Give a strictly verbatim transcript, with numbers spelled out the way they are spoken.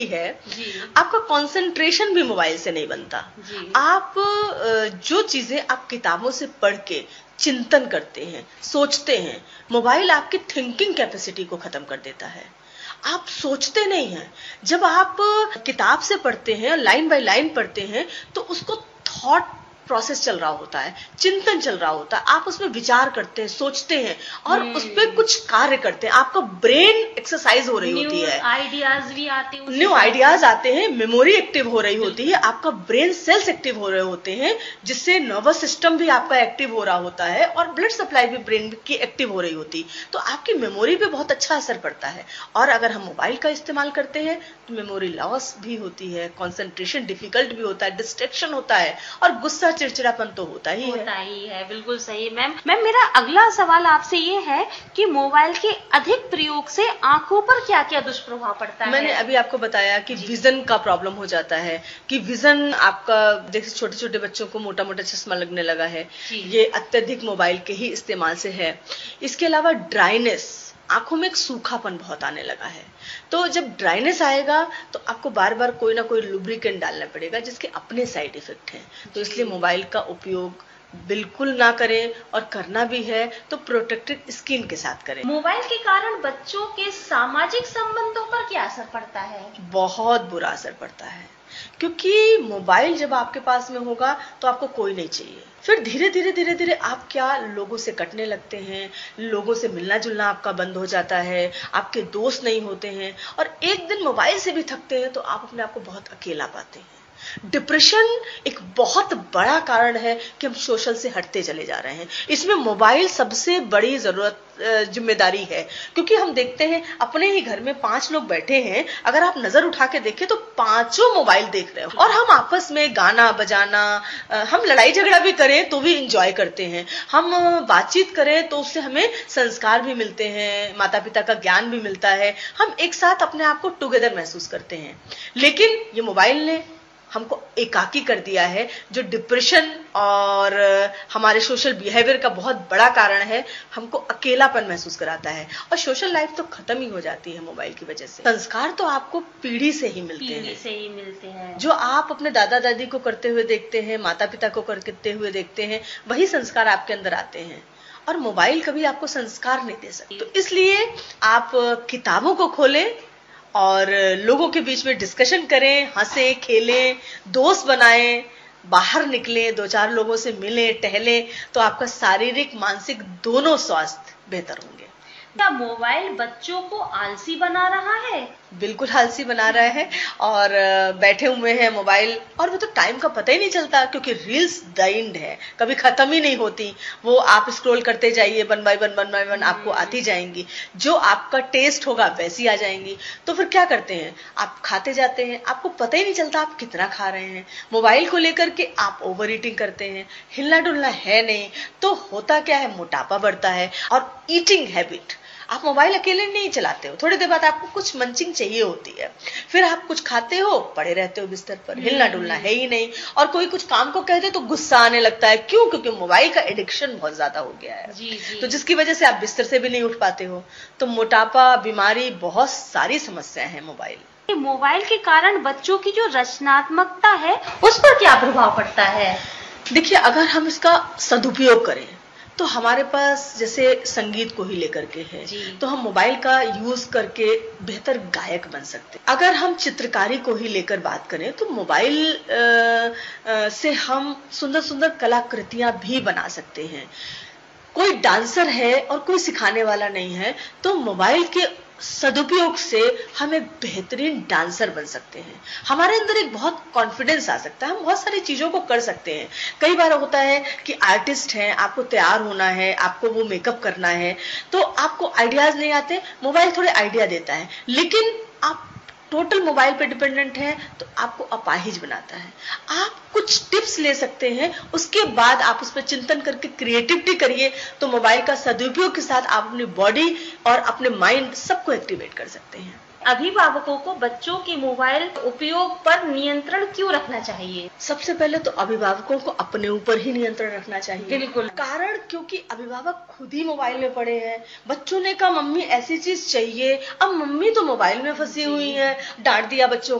है, जी। आपका कंसंट्रेशन भी मोबाइल से नहीं बनता। जी। आप जो चीजें आप किताबों से पढ़ के चिंतन करते हैं, सोचते हैं, मोबाइल आपकी थिंकिंग कैपेसिटी को खत्म कर देता है। आप सोचते नहीं हैं। जब आप किताब से पढ़ते हैं, लाइन बाय लाइन पढ़ते हैं, तो उसको थॉट प्रोसेस चल रहा होता है, चिंतन चल रहा होता है, आप उसमें विचार करते हैं, सोचते हैं और उस पर कुछ कार्य करते हैं। आपका ब्रेन एक्सरसाइज हो रही होती है, आइडियाज भी आते हैं, न्यू आइडियाज आते हैं, मेमोरी एक्टिव हो रही होती है, आपका ब्रेन सेल्स एक्टिव हो रहे होते हैं, जिससे नर्वस सिस्टम भी आपका एक्टिव हो रहा होता है और ब्लड सप्लाई भी ब्रेन की एक्टिव हो रही होती है। तो आपकी मेमोरी पे बहुत अच्छा असर पड़ता है। और अगर हम मोबाइल का इस्तेमाल करते हैं तो मेमोरी लॉस भी होती है, कॉन्सेंट्रेशन डिफिकल्ट भी होता है, डिस्ट्रैक्शन होता है और गुस्सा चिड़चिड़ापन तो होता ही होता है। ही है। बिल्कुल सही। मैम मैम मेरा अगला सवाल आपसे ये है कि मोबाइल के अधिक प्रयोग से आंखों पर क्या क्या दुष्प्रभाव पड़ता है? मैंने अभी आपको बताया कि विजन का प्रॉब्लम हो जाता है, कि विजन आपका, जैसे छोटे छोटे बच्चों को मोटा मोटा चश्मा लगने लगा है, ये अत्यधिक मोबाइल के ही इस्तेमाल से है। इसके अलावा ड्राइनेस, आंखों में एक सूखापन बहुत आने लगा है। तो जब ड्राइनेस आएगा तो आपको बार बार कोई ना कोई लुब्रिकेंट डालना पड़ेगा, जिसके अपने साइड इफेक्ट हैं। तो इसलिए मोबाइल का उपयोग बिल्कुल ना करें, और करना भी है तो प्रोटेक्टेड स्किन के साथ करें। मोबाइल के कारण बच्चों के सामाजिक संबंधों पर क्या असर पड़ता है? बहुत बुरा असर पड़ता है, क्योंकि मोबाइल जब आपके पास में होगा तो आपको कोई नहीं चाहिए। फिर धीरे धीरे धीरे धीरे आप क्या, लोगों से कटने लगते हैं, लोगों से मिलना जुलना आपका बंद हो जाता है, आपके दोस्त नहीं होते हैं, और एक दिन मोबाइल से भी थकते हैं तो आप अपने आप को बहुत अकेला पाते हैं। डिप्रेशन एक बहुत बड़ा कारण है कि हम सोशल से हटते चले जा रहे हैं। इसमें मोबाइल सबसे बड़ी जरूरत जिम्मेदारी है, क्योंकि हम देखते हैं अपने ही घर में पांच लोग बैठे हैं, अगर आप नजर उठा के देखें तो पांचों मोबाइल देख रहे हो, और हम आपस में गाना बजाना, हम लड़ाई झगड़ा भी करें तो भी इंजॉय करते हैं, हम बातचीत करें तो उससे हमें संस्कार भी मिलते हैं, माता पिता का ज्ञान भी मिलता है, हम एक साथ अपने आप को टुगेदर महसूस करते हैं। लेकिन ये मोबाइल ने हमको एकाकी कर दिया है, जो डिप्रेशन और हमारे सोशल बिहेवियर का बहुत बड़ा कारण है। हमको अकेलापन महसूस कराता है और सोशल लाइफ तो खत्म ही हो जाती है मोबाइल की वजह से। संस्कार तो आपको पीढ़ी से ही मिलते हैं, पीढ़ी से ही मिलते हैं। जो आप अपने दादा दादी को करते हुए देखते हैं, माता पिता को करते हुए देखते हैं, वही संस्कार आपके अंदर आते हैं, और मोबाइल कभी आपको संस्कार नहीं दे सकता। तो इसलिए आप किताबों को खोलें और लोगों के बीच में डिस्कशन करें, हंसे खेलें, दोस्त बनाएं, बाहर निकलें, दो चार लोगों से मिलें, टहलें, तो आपका शारीरिक मानसिक दोनों स्वास्थ्य बेहतर होंगे। क्या मोबाइल बच्चों को आलसी बना रहा है? बिल्कुल आलसी बना रहा है, और बैठे हुए हैं मोबाइल, और वो तो टाइम का पता ही नहीं चलता, क्योंकि रील्स द एंड है, कभी खत्म ही नहीं होती। वो आप स्क्रॉल करते जाइए, one by one one by one आपको आती जाएंगी, जो आपका टेस्ट होगा वैसी आ जाएंगी। तो फिर क्या करते हैं, आप खाते जाते हैं, आपको पता ही नहीं चलता आप कितना खा रहे हैं। मोबाइल को लेकर के आप ओवर ईटिंग करते हैं, हिलना डुलना है नहीं, तो होता क्या है, मोटापा बढ़ता है। और ईटिंग हैबिट, आप मोबाइल अकेले नहीं चलाते हो, थोड़ी देर बाद आपको कुछ मंचिंग चाहिए होती है, फिर आप कुछ खाते हो, पड़े रहते हो बिस्तर पर, हिलना डुलना है ही नहीं, और कोई कुछ काम को कहते तो गुस्सा आने लगता है। क्यों? क्योंकि मोबाइल का एडिक्शन बहुत ज्यादा हो गया है। जी, जी। तो जिसकी वजह से आप बिस्तर से भी नहीं उठ पाते हो। तो मोटापा, बीमारी, बहुत सारी समस्याएं हैं मोबाइल। मोबाइल के कारण बच्चों की जो रचनात्मकता है उस पर क्या प्रभाव पड़ता है? देखिए, अगर हम इसका सदुपयोग करें तो हमारे पास, जैसे संगीत को ही लेकर के है, तो हम मोबाइल का यूज करके बेहतर गायक बन सकते हैं। अगर हम चित्रकारी को ही लेकर बात करें तो मोबाइल आ, आ, से हम सुंदर सुंदर कलाकृतियां भी बना सकते हैं। कोई डांसर है और कोई सिखाने वाला नहीं है, तो मोबाइल के सदुपयोग से हम एक बेहतरीन डांसर बन सकते हैं। हमारे अंदर एक बहुत कॉन्फिडेंस आ सकता है, हम बहुत सारी चीजों को कर सकते हैं। कई बार होता है कि आर्टिस्ट हैं, आपको तैयार होना है, आपको वो मेकअप करना है, तो आपको आइडियाज नहीं आते, मोबाइल थोड़े आइडिया देता है, लेकिन आप टोटल मोबाइल पे डिपेंडेंट है तो आपको अपाहिज बनाता है। आप कुछ टिप्स ले सकते हैं, उसके बाद आप उस पर चिंतन करके क्रिएटिविटी करिए, तो मोबाइल का सदुपयोग के साथ आप अपनी बॉडी और अपने माइंड सबको एक्टिवेट कर सकते हैं। अभिभावकों को बच्चों के मोबाइल उपयोग पर नियंत्रण क्यों रखना चाहिए? सबसे पहले तो अभिभावकों को अपने ऊपर ही नियंत्रण रखना चाहिए। बिल्कुल। कारण क्योंकि अभिभावक खुद ही मोबाइल में पड़े हैं। बच्चों ने कहा मम्मी ऐसी चीज चाहिए, अब मम्मी तो मोबाइल में फंसी हुई है, डांट दिया बच्चों